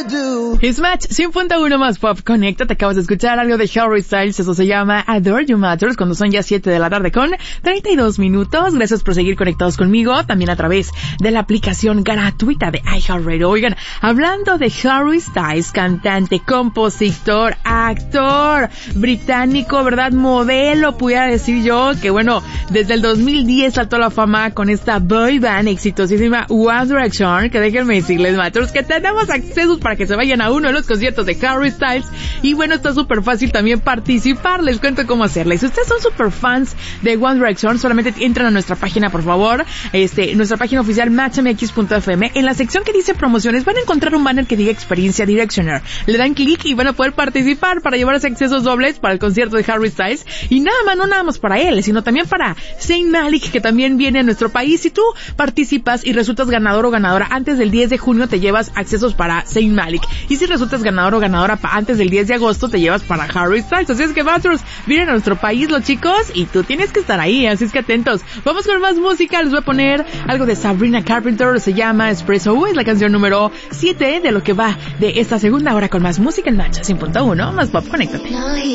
Es Match 100.1 más Pop. Conecta, te acabas de escuchar algo de Harry Styles, eso se llama Adore You Matters, cuando son ya 7 de la tarde con 32 minutos. Gracias por seguir conectados conmigo, también a través de la aplicación gratuita de iHeartRadio. Oigan, hablando de Harry Styles, cantante, compositor, actor, británico, ¿verdad? Modelo, pudiera decir yo, que bueno, desde el 2010 saltó a la fama con esta boy band exitosísima One Direction, que déjenme decirles, Matters, que tenemos accesos para que se vayan a uno de los conciertos de Harry Styles. Y bueno, está súper fácil también participar. Les cuento cómo hacerle. Si ustedes son súper fans de One Direction, solamente entran a nuestra página, por favor. Nuestra página oficial, matchmx.fm. En la sección que dice promociones, van a encontrar un banner que diga experiencia Directioner. Le dan clic y van a poder participar para llevarse accesos dobles para el concierto de Harry Styles. Y nada más para él, sino también para Zayn Malik, que también viene a nuestro país. Si tú participas y resultas ganador o ganadora antes del 10 de junio, te llevas accesos para Zayn Malik. Y si resultas ganador o ganadora antes del 10 de agosto, te llevas para Harry Styles. Así es que, Matchers, vienen a nuestro país los chicos y tú tienes que estar ahí, así es que atentos. Vamos con más música. Les voy a poner algo de Sabrina Carpenter, se llama Espresso, es la canción número 7 de lo que va de esta segunda hora con más música en Match 100.1 más Pop. Conéctate.